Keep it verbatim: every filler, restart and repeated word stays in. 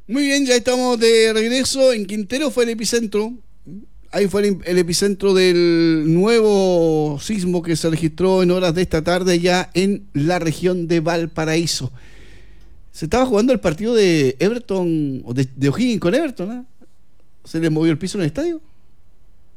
Muy bien, ya estamos de regreso. En Quintero fue el epicentro. Ahí fue el, el epicentro del nuevo sismo que se registró en horas de esta tarde ya en la región de Valparaíso. Se estaba jugando el partido de Everton, o de, de O'Higgins con Everton, ¿eh? Se les movió el piso en el estadio.